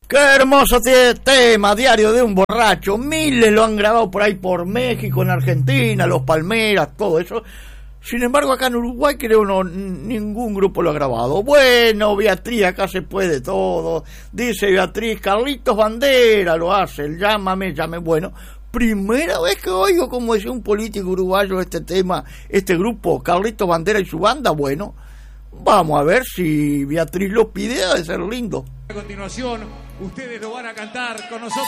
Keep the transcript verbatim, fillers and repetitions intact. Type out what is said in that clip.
Qué hermoso te- tema, Diario de un borracho. Miles lo han grabado por ahí por México, en Argentina, Los Palmeras, todo eso. Sin embargo, acá en Uruguay creo no ningún grupo lo ha grabado. Bueno, Beatriz, acá se puede todo. Dice Beatriz, Carlitos Bandera lo hace, el llámame, llame. Bueno, primera vez que oigo, como decía un político uruguayo, este tema, este grupo, Carlitos Bandera y su banda. Bueno, vamos a ver si Beatriz lo pide, ha de ser lindo. A continuación, ustedes lo van a cantar con nosotros.